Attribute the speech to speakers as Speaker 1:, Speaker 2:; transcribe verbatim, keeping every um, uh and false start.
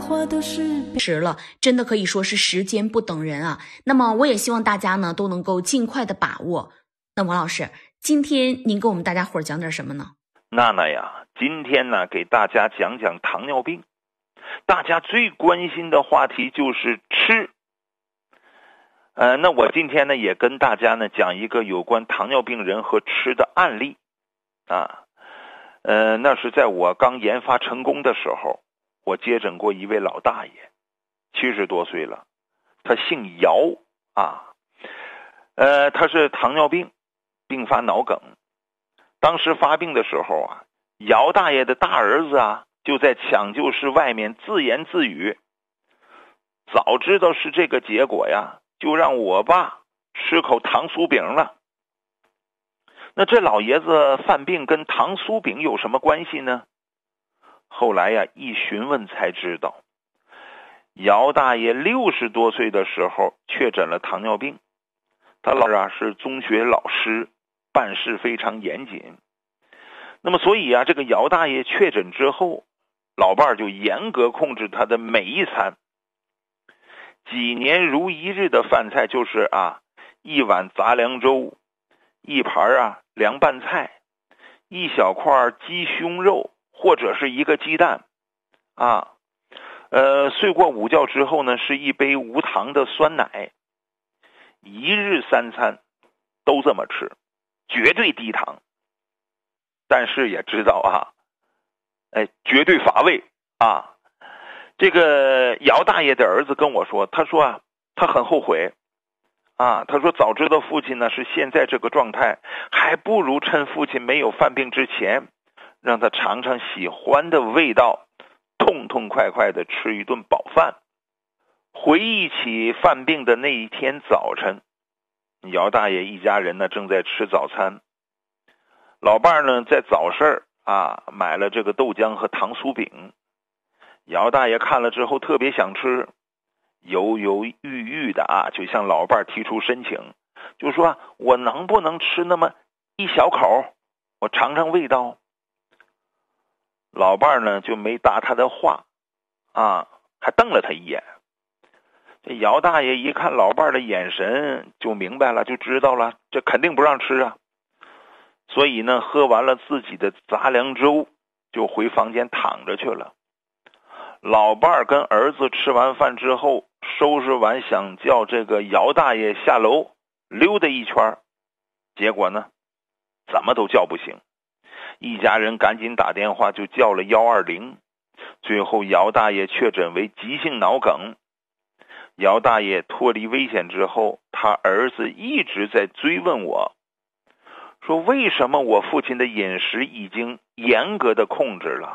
Speaker 1: 话都是
Speaker 2: 时了，真的可以说是时间不等人啊。那么我也希望大家呢都能够尽快的把握。那王老师，今天您给我们大家伙讲点什么呢？
Speaker 3: 娜娜呀，今天呢给大家讲讲糖尿病。大家最关心的话题就是吃。呃，那我今天呢也跟大家呢讲一个有关糖尿病人和吃的案例啊。呃，那是在我刚研发成功的时候，我接诊过一位老大爷，七十多岁了，他姓姚啊。呃，他是糖尿病并发脑梗。当时发病的时候啊，姚大爷的大儿子啊就在抢救室外面自言自语，早知道是这个结果呀，就让我爸吃口糖酥饼了。那这老爷子犯病跟糖酥饼有什么关系呢？后来呀，一询问才知道，姚大爷六十多岁的时候确诊了糖尿病。他老啊是中学老师，办事非常严谨。那么所以啊，这个姚大爷确诊之后，老伴儿就严格控制他的每一餐。几年如一日的饭菜就是啊，一碗杂粮粥，一盘啊凉拌菜，一小块鸡胸肉或者是一个鸡蛋啊。呃，睡过午觉之后呢，是一杯无糖的酸奶。一日三餐都这么吃，绝对低糖。但是也知道啊，哎，绝对乏味啊。这个姚大爷的儿子跟我说，他说啊，他很后悔啊。他说早知道父亲呢是现在这个状态，还不如趁父亲没有犯病之前，让他尝尝喜欢的味道，痛痛快快的吃一顿饱饭。回忆起犯病的那一天早晨，姚大爷一家人呢正在吃早餐。老伴儿呢在早市啊买了这个豆浆和糖酥饼。姚大爷看了之后特别想吃，犹犹豫豫的啊，就向老伴儿提出申请，就说我能不能吃那么一小口，我尝尝味道。老伴儿呢就没答他的话啊，还瞪了他一眼。这姚大爷一看老伴儿的眼神就明白了，就知道了，这肯定不让吃啊。所以呢，喝完了自己的杂粮粥，就回房间躺着去了。老伴儿跟儿子吃完饭之后，收拾完想叫这个姚大爷下楼溜达一圈，结果呢，怎么都叫不醒。一家人赶紧打电话就叫了一二零，最后姚大爷确诊为急性脑梗。姚大爷脱离危险之后，他儿子一直在追问我，说为什么我父亲的饮食已经严格的控制了。